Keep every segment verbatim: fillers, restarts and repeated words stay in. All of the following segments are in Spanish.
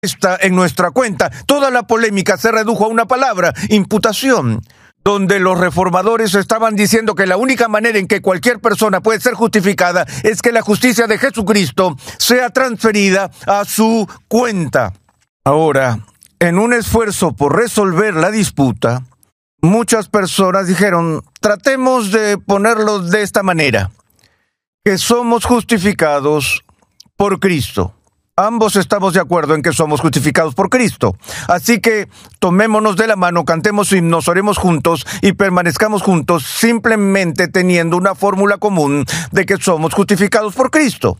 está en nuestra cuenta. Toda la polémica se redujo a una palabra: imputación, donde los reformadores estaban diciendo que la única manera en que cualquier persona puede ser justificada es que la justicia de Jesucristo sea transferida a su cuenta. Ahora, en un esfuerzo por resolver la disputa, muchas personas dijeron: tratemos de ponerlo de esta manera, que somos justificados por Cristo. Ambos estamos de acuerdo en que somos justificados por Cristo. Así que tomémonos de la mano, cantemos himnos, oremos juntos y permanezcamos juntos, simplemente teniendo una fórmula común de que somos justificados por Cristo.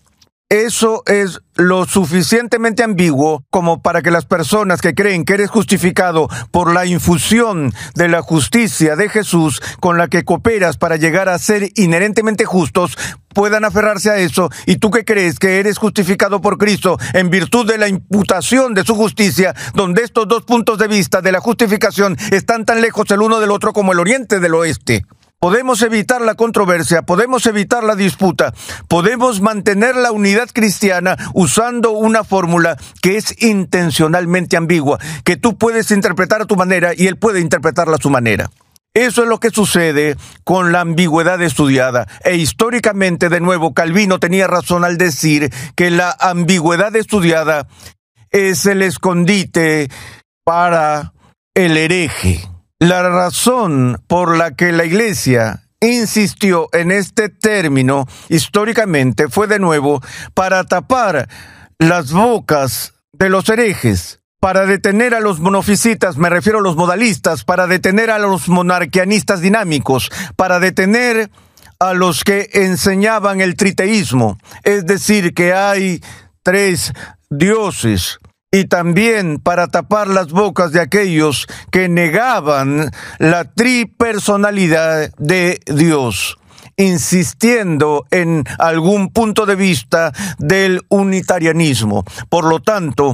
Eso es lo suficientemente ambiguo como para que las personas que creen que eres justificado por la infusión de la justicia de Jesús con la que cooperas para llegar a ser inherentemente justos puedan aferrarse a eso, y tú que crees que eres justificado por Cristo en virtud de la imputación de su justicia, donde estos dos puntos de vista de la justificación están tan lejos el uno del otro como el oriente del oeste. Podemos evitar la controversia, podemos evitar la disputa, podemos mantener la unidad cristiana usando una fórmula que es intencionalmente ambigua, que tú puedes interpretar a tu manera y él puede interpretarla a su manera. Eso es lo que sucede con la ambigüedad estudiada. E históricamente, de nuevo, Calvino tenía razón al decir que la ambigüedad estudiada es el escondite para el hereje. La razón por la que la Iglesia insistió en este término históricamente fue de nuevo para tapar las bocas de los herejes, para detener a los monofisitas, me refiero a los modalistas, para detener a los monarquianistas dinámicos, para detener a los que enseñaban el triteísmo, es decir, que hay tres dioses. Y también para tapar las bocas de aquellos que negaban la tripersonalidad de Dios, insistiendo en algún punto de vista del unitarianismo. Por lo tanto,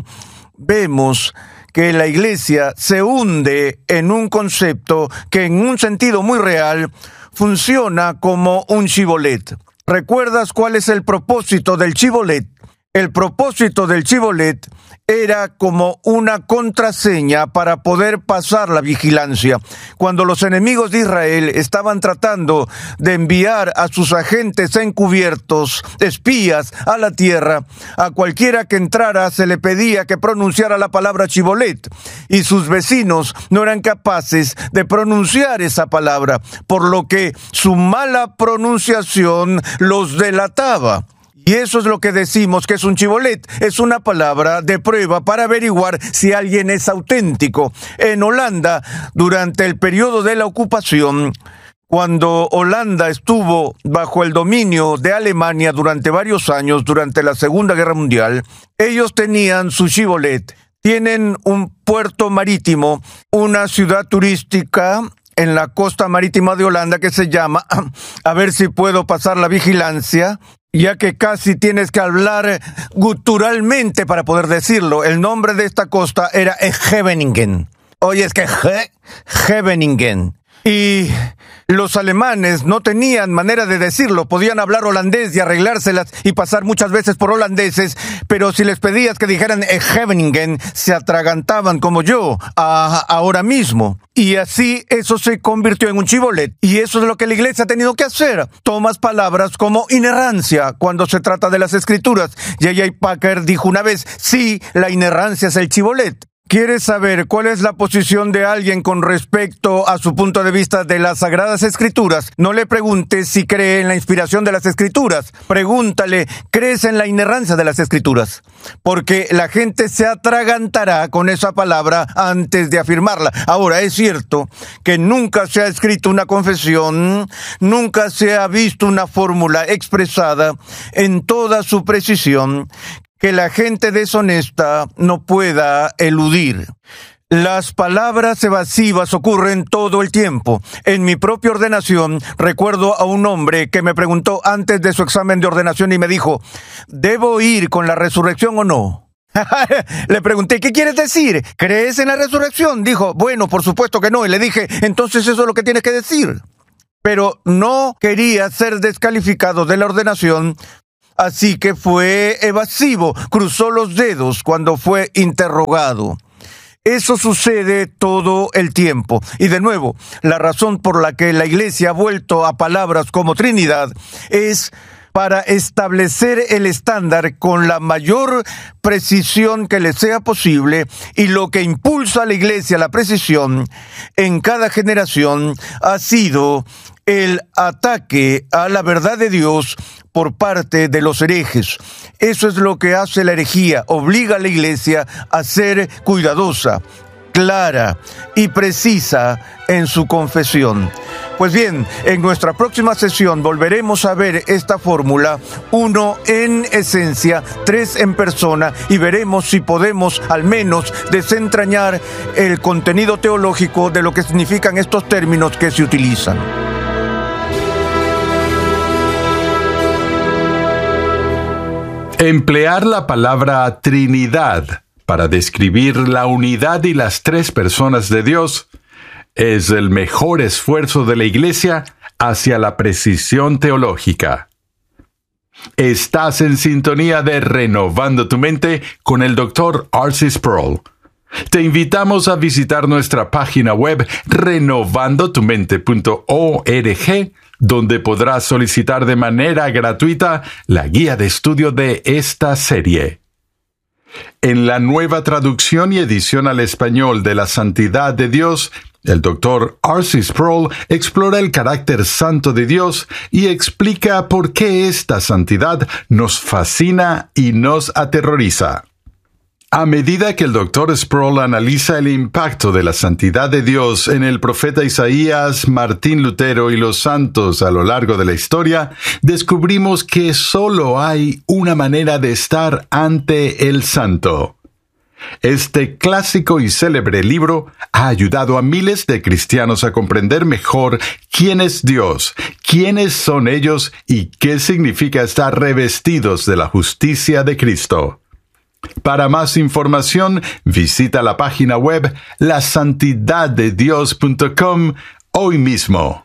vemos que la Iglesia se hunde en un concepto que en un sentido muy real funciona como un chivolet. ¿Recuerdas cuál es el propósito del chivolet? El propósito del chivolet era como una contraseña para poder pasar la vigilancia. Cuando los enemigos de Israel estaban tratando de enviar a sus agentes encubiertos, espías, a la tierra, a cualquiera que entrara se le pedía que pronunciara la palabra chivolet, y sus vecinos no eran capaces de pronunciar esa palabra, por lo que su mala pronunciación los delataba. Y eso es lo que decimos que es un chivolet. Es una palabra de prueba para averiguar si alguien es auténtico. En Holanda, durante el periodo de la ocupación, cuando Holanda estuvo bajo el dominio de Alemania durante varios años, durante la Segunda Guerra Mundial, ellos tenían su chivolet. Tienen un puerto marítimo, una ciudad turística en la costa marítima de Holanda que se llama, a ver si puedo pasar la vigilancia, ya que casi tienes que hablar guturalmente para poder decirlo. El nombre de esta costa era Scheveningen. Oye, es que Ge- Scheveningen. Y los alemanes no tenían manera de decirlo, podían hablar holandés y arreglárselas y pasar muchas veces por holandeses, pero si les pedías que dijeran Scheveningen, se atragantaban como yo a, ahora mismo. Y así eso se convirtió en un chivolet. Y eso es lo que la Iglesia ha tenido que hacer. Tomas palabras como inerrancia cuando se trata de las Escrituras. J J Packer dijo una vez, sí, la inerrancia es el chivolet. ¿Quieres saber cuál es la posición de alguien con respecto a su punto de vista de las Sagradas Escrituras? No le preguntes si cree en la inspiración de las Escrituras. Pregúntale, ¿crees en la inerrancia de las Escrituras? Porque la gente se atragantará con esa palabra antes de afirmarla. Ahora, es cierto que nunca se ha escrito una confesión, nunca se ha visto una fórmula expresada en toda su precisión que la gente deshonesta no pueda eludir. Las palabras evasivas ocurren todo el tiempo. En mi propia ordenación, recuerdo a un hombre que me preguntó antes de su examen de ordenación y me dijo, ¿debo ir con la resurrección o no? Le pregunté, ¿qué quieres decir? ¿Crees en la resurrección? Dijo, bueno, por supuesto que no. Y le dije, entonces eso es lo que tienes que decir. Pero no quería ser descalificado de la ordenación Así que fue evasivo, cruzó los dedos cuando fue interrogado. Eso sucede todo el tiempo. Y de nuevo, la razón por la que la Iglesia ha vuelto a palabras como Trinidad es para establecer el estándar con la mayor precisión que le sea posible, y lo que impulsa a la Iglesia a la precisión en cada generación ha sido el ataque a la verdad de Dios por parte de los herejes. Eso es lo que hace la herejía, obliga a la Iglesia a ser cuidadosa, clara y precisa en su confesión. Pues bien, en nuestra próxima sesión volveremos a ver esta fórmula, uno en esencia, tres en persona, y veremos si podemos al menos desentrañar el contenido teológico de lo que significan estos términos que se utilizan. Emplear la palabra Trinidad para describir la unidad y las tres personas de Dios es el mejor esfuerzo de la Iglesia hacia la precisión teológica. Estás en sintonía de Renovando tu Mente con el doctor R C Sproul. Te invitamos a visitar nuestra página web renovando tu mente punto org, donde podrás solicitar de manera gratuita la guía de estudio de esta serie. En la nueva traducción y edición al español de la Santidad de Dios, el doctor R C Sproul explora el carácter santo de Dios y explica por qué esta santidad nos fascina y nos aterroriza. A medida que el doctor Sproul analiza el impacto de la santidad de Dios en el profeta Isaías, Martín Lutero y los santos a lo largo de la historia, descubrimos que solo hay una manera de estar ante el santo. Este clásico y célebre libro ha ayudado a miles de cristianos a comprender mejor quién es Dios, quiénes son ellos y qué significa estar revestidos de la justicia de Cristo. Para más información, visita la página web la santidad de dios punto com hoy mismo.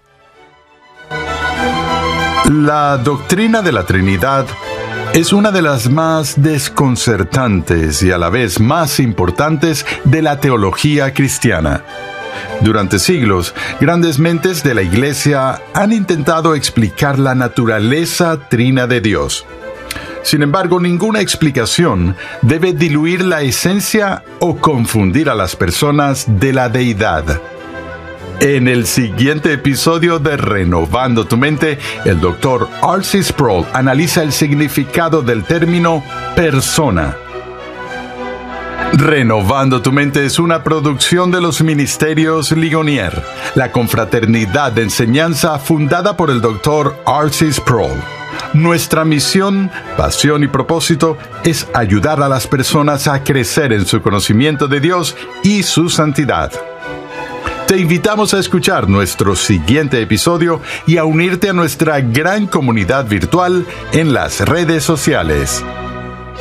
La doctrina de la Trinidad es una de las más desconcertantes y a la vez más importantes de la teología cristiana. Durante siglos, grandes mentes de la Iglesia han intentado explicar la naturaleza trina de Dios. Sin embargo, ninguna explicación debe diluir la esencia o confundir a las personas de la deidad. En el siguiente episodio de Renovando tu Mente, el doctor R C Sproul analiza el significado del término persona. Renovando tu Mente es una producción de los Ministerios Ligonier, la confraternidad de enseñanza fundada por el doctor R C Sproul. Nuestra misión, pasión y propósito es ayudar a las personas a crecer en su conocimiento de Dios y su santidad. Te invitamos a escuchar nuestro siguiente episodio y a unirte a nuestra gran comunidad virtual en las redes sociales.